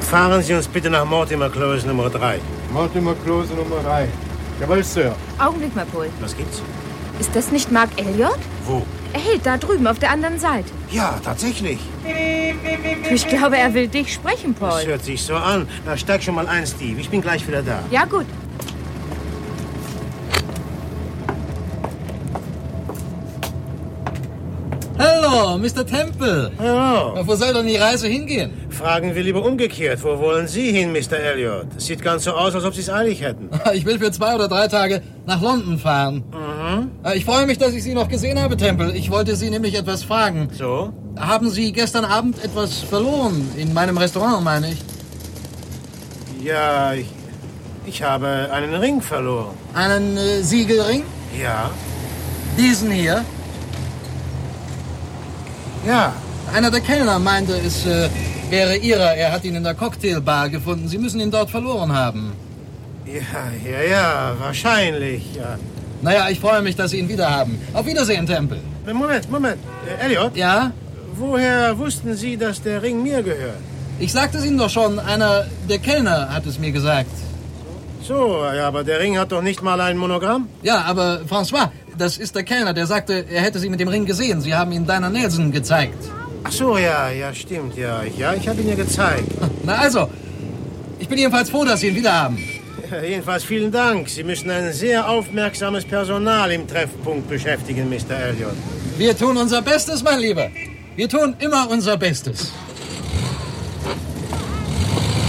Fahren Sie uns bitte nach Mortimer Close Nummer 3. Mortimer Close Nummer 3. Jawohl, Sir. Augenblick mal, Paul. Was gibt's? Ist das nicht Mark Elliott? Wo? Er hält da drüben auf der anderen Seite. Ja, tatsächlich. Ich glaube, er will dich sprechen, Paul. Das hört sich so an. Na, steig schon mal ein, Steve. Ich bin gleich wieder da. Ja, gut. Hallo, Mr. Temple. Hallo. Wo soll denn die Reise hingehen? Fragen wir lieber umgekehrt. Wo wollen Sie hin, Mr. Elliott? Es sieht ganz so aus, als ob Sie es eilig hätten. Ich will für 2 oder 3 Tage nach London fahren. Ich freue mich, dass ich Sie noch gesehen habe, Temple. Ich wollte Sie nämlich etwas fragen. So? Haben Sie gestern Abend etwas verloren? In meinem Restaurant, meine ich. Ja, ich habe einen Ring verloren. Einen Siegelring? Ja? Diesen hier? Ja. Einer der Kellner meinte, es wäre Ihrer. Er hat ihn in der Cocktailbar gefunden. Sie müssen ihn dort verloren haben. Ja, wahrscheinlich, ja. Naja, ich freue mich, dass Sie ihn wieder haben. Auf Wiedersehen, Temple. Moment. Elliott? Ja? Woher wussten Sie, dass der Ring mir gehört? Ich sagte es Ihnen doch schon. Einer der Kellner hat es mir gesagt. So, ja, aber der Ring hat doch nicht mal ein Monogramm? Ja, aber François, das ist der Kellner, der sagte, er hätte Sie mit dem Ring gesehen. Sie haben ihn Dinah Nelson gezeigt. Ach so, ja, stimmt, ja. Ich habe ihn ja gezeigt. Na also, ich bin jedenfalls froh, dass Sie ihn wieder haben. Ja, jedenfalls vielen Dank. Sie müssen ein sehr aufmerksames Personal im Treffpunkt beschäftigen, Mr. Elliott. Wir tun unser Bestes, mein Lieber. Wir tun immer unser Bestes.